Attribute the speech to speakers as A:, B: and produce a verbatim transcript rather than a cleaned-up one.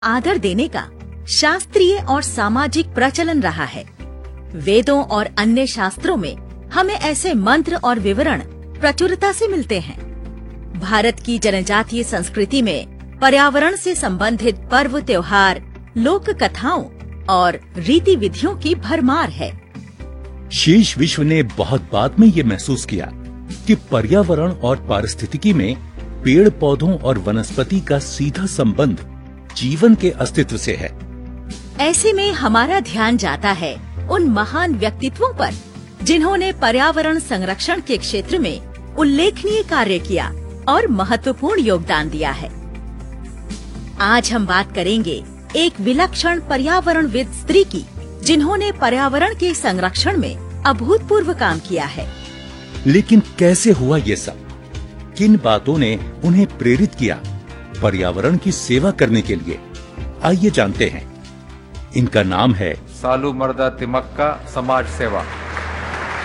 A: आदर देने का शास्त्रीय और सामाजिक प्रचलन रहा है। वेदों और अन्य शास्त्रों में हमें ऐसे मंत्र और विवरण प्रचुरता से मिलते हैं। भारत की जनजातीय संस्कृति में पर्यावरण से संबंधित पर्व त्योहार, लोक कथाओं और रीति विधियों की भरमार है।
B: शेष विश्व ने बहुत बाद में ये महसूस किया कि पर्यावरण और पारिस्थितिकी में पेड़ पौधों और वनस्पति का सीधा संबंध जीवन के अस्तित्व से है।
A: ऐसे में हमारा ध्यान जाता है उन महान व्यक्तित्वों पर जिन्होंने पर्यावरण संरक्षण के क्षेत्र में उल्लेखनीय कार्य किया और महत्वपूर्ण योगदान दिया है। आज हम बात करेंगे एक विलक्षण पर्यावरणविद स्त्री की, जिन्होंने पर्यावरण के संरक्षण में अभूतपूर्व काम किया है।
B: लेकिन कैसे हुआ ये सब? किन बातों ने उन्हें प्रेरित किया पर्यावरण की सेवा करने के लिए? आइए जानते हैं। इनका नाम है
C: सालू मर्दा तिमक्का समाज सेवा।